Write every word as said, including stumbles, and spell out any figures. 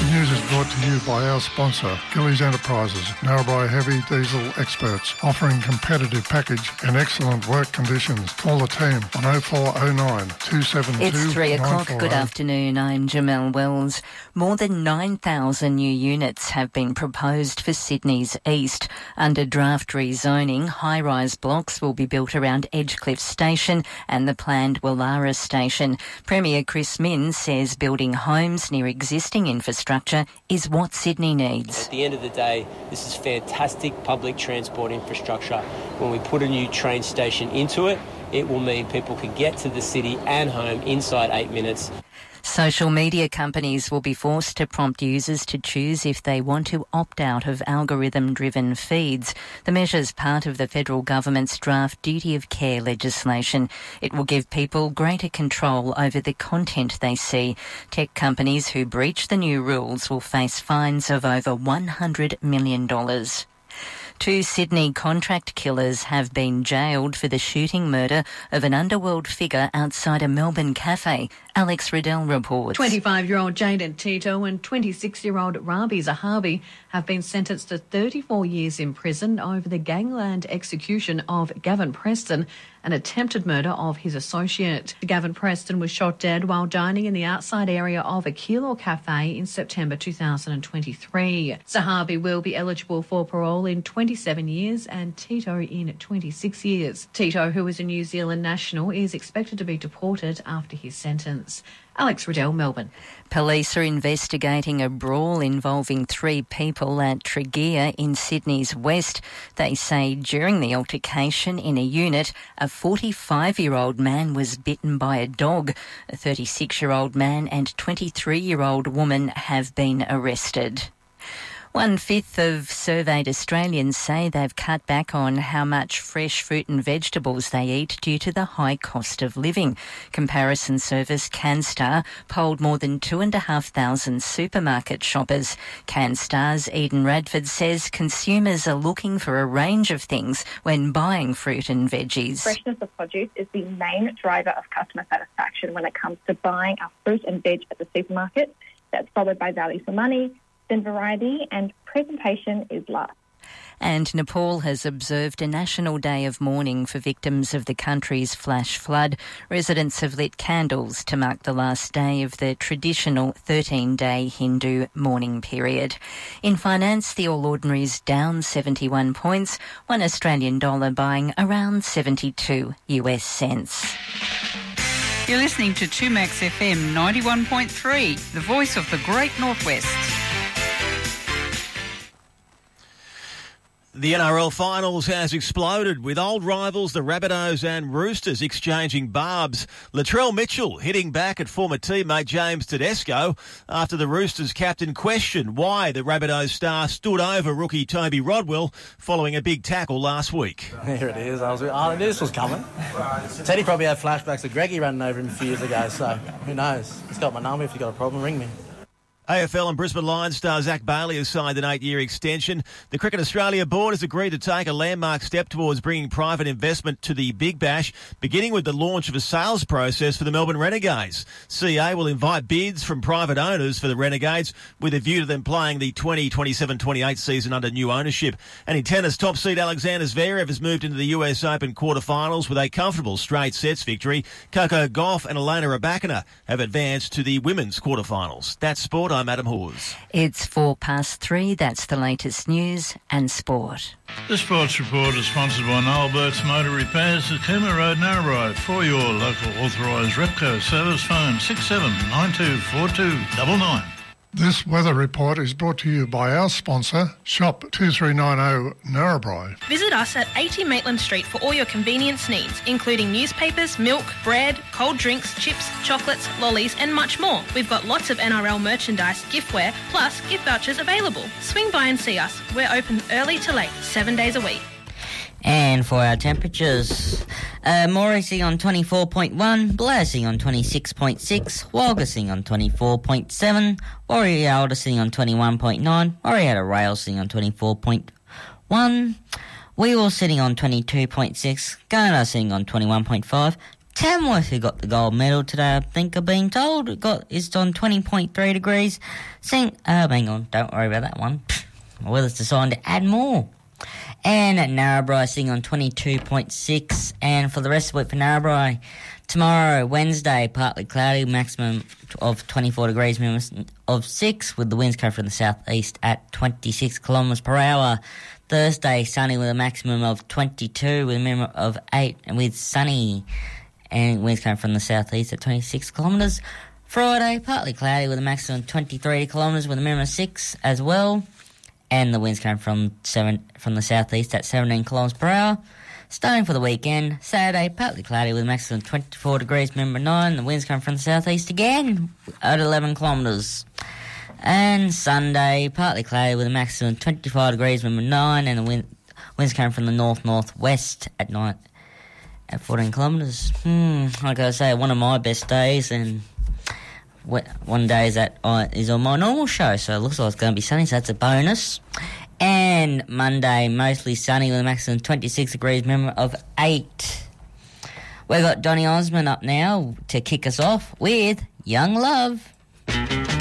news is brought to you by our sponsor, Gillies Enterprises, Narrabri heavy diesel experts, offering competitive package and excellent work conditions. Call the team on oh four oh nine, two seven two, nine four oh. It's three o'clock. Good afternoon. I'm Jamelle Wells. More than nine thousand new units have been proposed for Sydney's east. Under draft rezoning, high-rise blocks will be built around Edgecliff Station and the planned Wallara Station. Premier Chris Minns says building homes near existing infrastructure is what Sydney needs. At the end of the day, this is fantastic public transport infrastructure. When we put a new train station into it, it will mean people can get to the city and home inside eight minutes. Social media companies will be forced to prompt users to choose if they want to opt out of algorithm-driven feeds. The measure's part of the federal government's draft duty of care legislation. It will give people greater control over the content they see. Tech companies who breach the new rules will face fines of over one hundred million dollars. Two Sydney contract killers have been jailed for the shooting murder of an underworld figure outside a Melbourne cafe. Alex Riddell reports. twenty-five-year-old Jaden Tito and twenty-six-year-old Rabi Zahabi have been sentenced to thirty-four years in prison over the gangland execution of Gavin Preston, an attempted murder of his associate. Gavin Preston was shot dead while dining in the outside area of a Keilor cafe in September two thousand twenty-three. Zahabi will be eligible for parole in twenty-seven years and Tito in twenty-six years. Tito, who is a New Zealand national, is expected to be deported after his sentence. Alex Riddell, Melbourne. Police are investigating a brawl involving three people at Tregear in Sydney's west. They say during the altercation in a unit, a forty-five-year-old man was bitten by a dog. A thirty-six-year-old man and twenty-three-year-old woman have been arrested. One-fifth of surveyed Australians say they've cut back on how much fresh fruit and vegetables they eat due to the high cost of living. Comparison service CanStar polled more than two and a half thousand supermarket shoppers. CanStar's Eden Radford says consumers are looking for a range of things when buying fruit and veggies. Freshness of produce is the main driver of customer satisfaction when it comes to buying our fruit and veg at the supermarket. That's followed by value for money, then variety, and presentation is last. And Nepal has observed a national day of mourning for victims of the country's flash flood. Residents have lit candles to mark the last day of the traditional thirteen-day Hindu mourning period. In finance, the All Ordinaries down seventy-one points, one Australian dollar buying around seventy-two U S cents. You're listening to two Max F M ninety-one point three, the voice of the Great Northwest. The N R L Finals has exploded with old rivals the Rabbitohs and Roosters exchanging barbs. Latrell Mitchell hitting back at former teammate James Tedesco after the Roosters captain questioned why the Rabbitohs star stood over rookie Toby Rodwell following a big tackle last week. There it is. I was, I knew this was coming. Teddy probably had flashbacks of Greggy running over him a few years ago, so who knows? He's got my number. If you've got a problem, ring me. A F L and Brisbane Lions star Zach Bailey has signed an eight-year extension. The Cricket Australia board has agreed to take a landmark step towards bringing private investment to the Big Bash, beginning with the launch of a sales process for the Melbourne Renegades. C A will invite bids from private owners for the Renegades with a view to them playing the twenty twenty-seven twenty-eight season under new ownership. And in tennis, top seed Alexander Zverev has moved into the U S Open quarterfinals with a comfortable straight sets victory. Coco Gauff and Elena Rybakina have advanced to the women's quarterfinals. That's sport. I'm Adam Hawes. It's four past three. That's the latest news and sport. The Sports Report is sponsored by Noel Burt's Motor Repairs at Cooma Road, Narrabri. For your local authorised Repco service, phone six seven nine two four two nine nine. This weather report is brought to you by our sponsor, Shop two three nine zero Narrabri. Visit us at eighty Maitland Street for all your convenience needs, including newspapers, milk, bread, cold drinks, chips, chocolates, lollies and much more. We've got lots of N R L merchandise, giftware, plus gift vouchers available. Swing by and see us. We're open early to late, seven days a week. And for our temperatures, uh, Morrissey on twenty-four point one, Blasey on twenty-six point six, Wagga sitting on twenty-four point seven, Warrior sitting on twenty-one point nine, Warrior Rail sitting on twenty-four point one, Wewell sitting on twenty-two point six, Gunnedah sitting on twenty-one point five, Tamworth, who got the gold medal today, I think I've been told, it got it's on twenty point three degrees. Sing, uh, hang on, don't worry about that one. The weather's decided to add more. And at Narrabri, sitting on twenty-two point six. And for the rest of the week for Narrabri, tomorrow, Wednesday, partly cloudy, maximum of twenty-four degrees, minimum of six, with the winds coming from the southeast at twenty-six kilometres per hour. Thursday, sunny with a maximum of twenty-two, with a minimum of eight, and with sunny and winds coming from the southeast at twenty-six kilometres. Friday, partly cloudy with a maximum of twenty-three kilometres, with a minimum of six as well, and the winds coming from seven from the southeast at seventeen kilometres per hour. Starting for the weekend, Saturday, partly cloudy with a maximum of twenty-four degrees, minimum of nine, the winds coming from the southeast again at eleven kilometres. And Sunday, partly cloudy with a maximum of twenty-five degrees, minimum of nine, and the wind, winds coming from the north-northwest at nine, at fourteen kilometres. Hmm, like I say, one of my best days, and one day is, at, uh, is on my normal show, so it looks like it's going to be sunny, so that's a bonus. And Monday, mostly sunny with a maximum of twenty-six degrees, minimum of eight. We've got Donny Osmond up now to kick us off with Young Love.